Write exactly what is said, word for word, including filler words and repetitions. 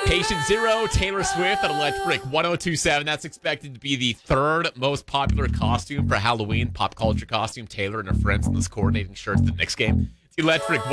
Patient Zero, Taylor Swift at Electric one oh two point seven. That's expected to be the third most popular costume for Halloween. Pop culture costume. Taylor and her friends in those coordinating shirts at the Knicks game. It's Electric